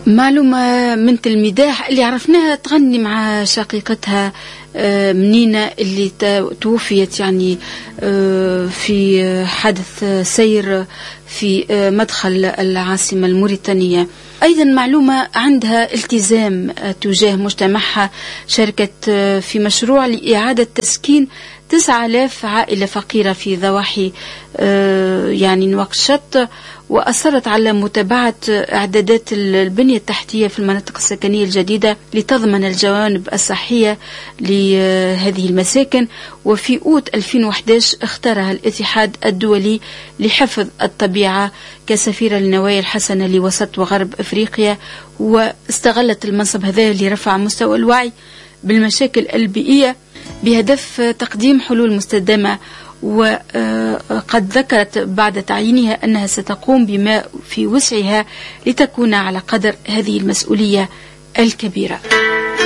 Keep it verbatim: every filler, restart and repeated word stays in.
معلومة من المداح اللي عرفناها تغني مع شقيقتها منينة اللي توفيت يعني في حادث سير في مدخل العاصمة الموريتانية. أيضا معلومة عندها التزام تجاه مجتمعها، شاركت في مشروع لإعادة تسكين تسعة آلاف عائلة فقيرة في ضواحي يعني نواكشوط، وأصرت على متابعة إعدادات البنية التحتية في المناطق السكنية الجديدة لتضمن الجوانب الصحية لهذه المساكن. وفي أوت ألفين وأحد عشر اختارها الاتحاد الدولي لحفظ الطبيعة كسفيرة للنوايا الحسنة لوسط وغرب أفريقيا، واستغلت المنصب هذا لرفع مستوى الوعي بالمشاكل البيئية بهدف تقديم حلول مستدامة. وقد ذكرت بعد تعيينها أنها ستقوم بما في وسعها لتكون على قدر هذه المسؤولية الكبيرة.